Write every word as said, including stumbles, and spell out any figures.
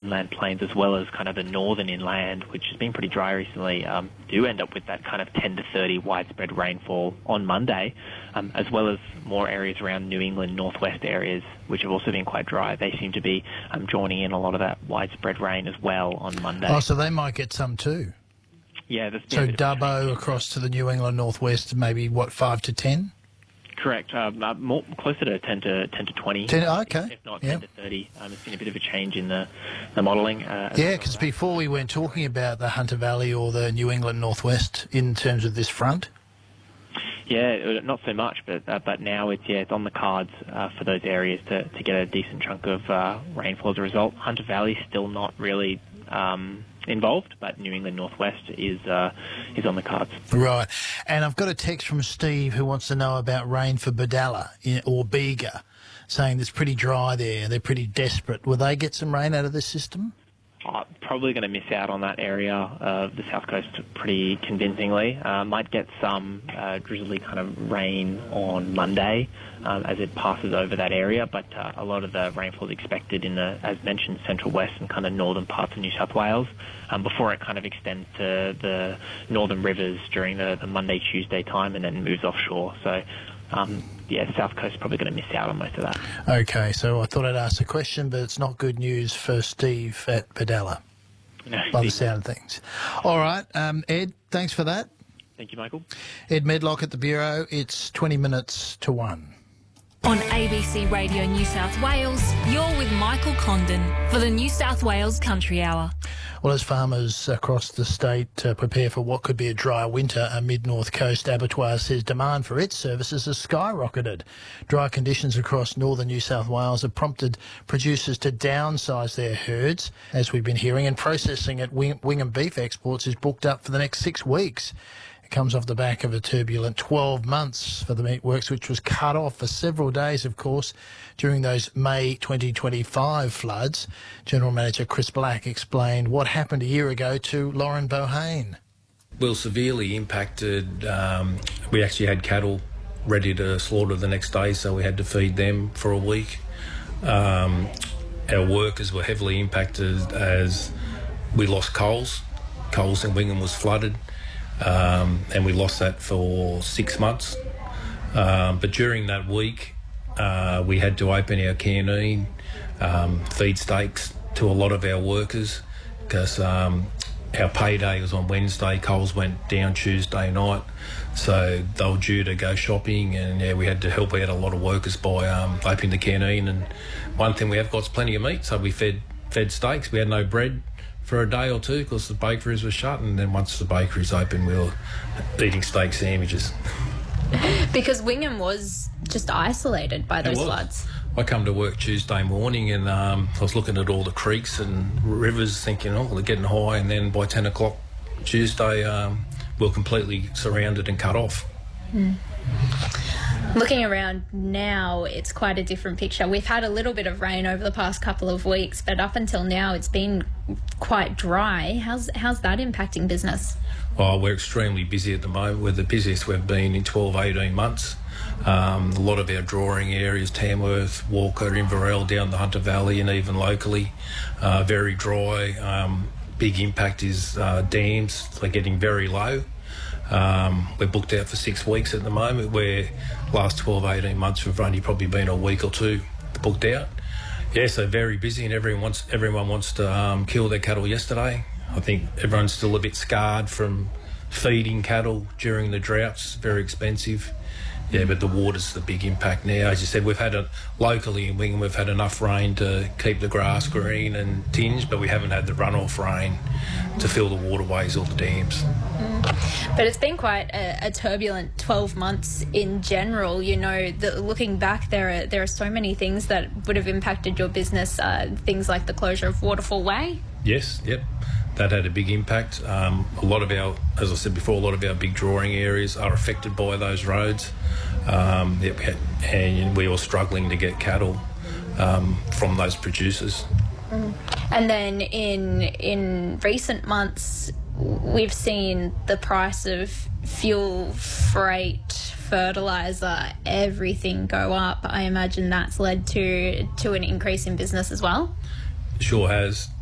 inland plains as well as kind of the northern inland, which has been pretty dry recently, um, do end up with that kind of ten to thirty widespread rainfall on Monday, um, as well as more areas around New England, northwest areas, which have also been quite dry. They seem to be um, joining in a lot of that widespread rain as well on Monday. Oh, so they might get some too. Yeah, there's been so a bit of a Dubbo change. across to the New England northwest, maybe what, five to ten? Correct. Um, uh, more closer to ten to ten to twenty. ten, okay. If not Yep. ten to thirty. Um, there's been a bit of a change in the the modelling. Uh, as Yeah, well because as that. before we weren't talking about the Hunter Valley or the New England northwest in terms of this front. Yeah, uh, not so much, but uh, but now it's yeah it's on the cards uh, for those areas to, to get a decent chunk of uh, rainfall as a result. Hunter Valley still not really um, involved, but New England northwest is uh, is on the cards. Right. And I've got a text from Steve who wants to know about rain for Badalla in, or Bega, saying it's pretty dry there. They're pretty desperate. Will they get some rain out of this system? Uh, probably going to miss out on that area of the south coast pretty convincingly. Uh, might get some uh, drizzly kind of rain on Monday um, as it passes over that area, but uh, a lot of the rainfall is expected in the, as mentioned, central west and kind of northern parts of New South Wales um, before it kind of extends to the northern rivers during the, the Monday, Tuesday time and then moves offshore. So Um, yeah, South Coast is probably going to miss out on most of that. Okay, so I thought I'd ask the question, but it's not good news for Steve at Badalla, No, by the Steve. sound of things. All right, um, Ed, thanks for that. Thank you, Michael. Ed Medlock at the Bureau. It's twenty minutes to one. On A B C Radio New South Wales, you're with Michael Condon for the New South Wales Country Hour. Well, as farmers across the state uh, prepare for what could be a dry winter, a mid-north coast abattoir says demand for its services has skyrocketed. Dry conditions across northern New South Wales have prompted producers to downsize their herds, as we've been hearing, and processing at Wing- Wingham Beef Exports is booked up for the next six weeks. It comes off the back of a turbulent twelve months for the meatworks, which was cut off for several days, of course, during those May twenty twenty-five floods. General Manager Chris Black explained what happened a year ago to Lauren Bohane. Well, severely impacted. Um, we actually had cattle ready to slaughter the next day, so we had to feed them for a week. Um, our workers were heavily impacted as we lost Coles. Coles in Wingham was flooded. Um, and we lost that for six months. Um, but during that week, uh, we had to open our canteen, um, feed steaks to a lot of our workers because um, our payday was on Wednesday. Coles went down Tuesday night, so they were due to go shopping, and yeah, we had to help out a lot of workers by um, opening the canteen. And one thing we have got is plenty of meat, so we fed fed steaks. We had no bread for a day or two because the bakeries were shut, and then once the bakeries opened, we were eating steak sandwiches. Because Wingham was just isolated by those It was. floods. I come to work Tuesday morning and um, I was looking at all the creeks and rivers thinking, oh, they're getting high, and then by ten o'clock Tuesday um, we were completely surrounded and cut off. Mm. Looking around now, it's quite a different picture. We've had a little bit of rain over the past couple of weeks, but up until now it's been quite dry. How's how's that impacting business? Well, we're extremely busy at the moment. We're the busiest we've been in twelve, eighteen months. Um, a lot of our drawing areas, Tamworth, Walker, Inverell, down the Hunter Valley and even locally, uh, very dry. Um, big impact is uh, dams. They're getting very low. Um, we're booked out for six weeks at the moment, where last twelve, eighteen months we've only probably been a week or two booked out. Yeah, so very busy, and everyone wants, everyone wants to um, kill their cattle yesterday. I think everyone's still a bit scarred from feeding cattle during the droughts, very expensive. Yeah, but the water's the big impact now. As you said, we've had a, locally in Wingham, we've had enough rain to keep the grass green and tinged, but we haven't had the runoff rain to fill the waterways or the dams. Mm. But it's been quite a, a turbulent twelve months in general. You know, the, looking back, there are there are so many things that would have impacted your business. Uh, things like the closure of Waterfall Way. Yes, yep. That had a big impact. Um, a lot of our, as I said before, a lot of our big drawing areas are affected by those roads. Um, yep, we had, and we were struggling to get cattle um, from those producers. Mm. And then in in recent months, we've seen the price of fuel, freight, fertiliser, everything go up. I imagine that's led to to an increase in business as well. Sure has.